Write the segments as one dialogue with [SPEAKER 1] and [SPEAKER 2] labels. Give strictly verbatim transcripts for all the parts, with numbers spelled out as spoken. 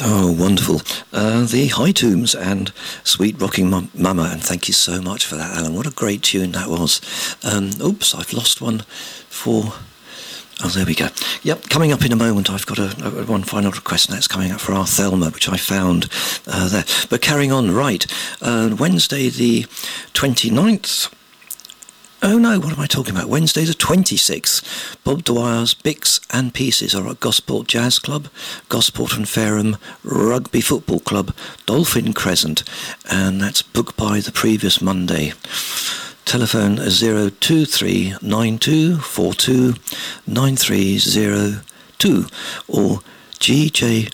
[SPEAKER 1] Oh, wonderful. Uh, the High Tombs and Sweet Rocking Mum- Mama, and thank you so much for that, Alan. What a great tune that was. Um, oops, I've lost one for... Oh, there we go. Yep, coming up in a moment, I've got a, a one final request, and that's coming up for our Thelma, which I found uh, there. But carrying on, right, uh, Wednesday the twenty-ninth... Oh no, what am I talking about? Wednesday the twenty-sixth, Bob Dwyer's Bits and Pieces are at Gosport Jazz Club, Gosport and Fareham Rugby Football Club, Dolphin Crescent, and that's booked by the previous Monday. Telephone zero two three nine two four two nine three zero two or G J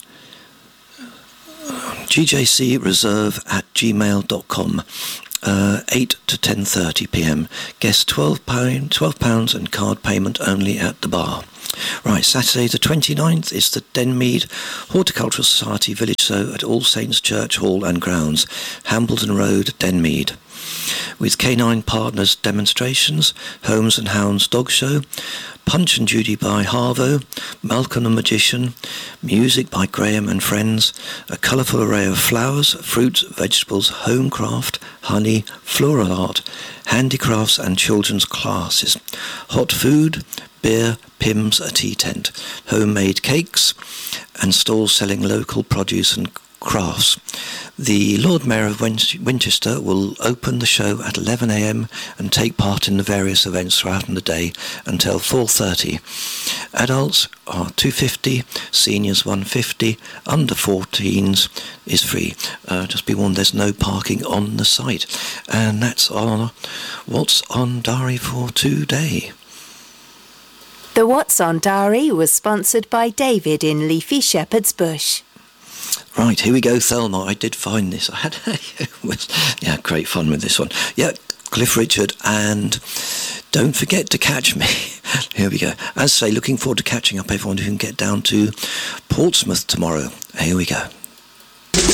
[SPEAKER 1] G J C reserve at gmail dot com. Uh, eight to ten thirty p.m. Guest twelve pounds twelve pounds and card payment only at the bar. Right, Saturday the twenty-ninth is the Denmead Horticultural Society Village Show at All Saints Church Hall and Grounds, Hambledon Road, Denmead. With Canine Partners demonstrations, Holmes and Hounds Dog Show, Punch and Judy by Harvo, Malcolm the Magician, music by Graham and Friends, a colourful array of flowers, fruits, vegetables, home craft, honey, floral art, handicrafts and children's classes, hot food, beer, Pim's a tea tent, homemade cakes, and stalls selling local produce and crafts. The Lord Mayor of Winchester will open the show at eleven a.m. and take part in the various events throughout the day until four thirty. Adults are two hundred fifty dollars, seniors one hundred fifty dollars, under fourteens is free. Uh, just be warned, there's no parking on the site. And that's on What's on Diary for today.
[SPEAKER 2] The What's on Diary was sponsored by David in Leafy Shepherd's Bush.
[SPEAKER 1] Right, here we go, Thelma. I did find this. I had, yeah, great fun with this one. Yeah, Cliff Richard, and don't forget to catch me. Here we go. As I say, looking forward to catching up everyone who can get down to Portsmouth tomorrow. Here we go.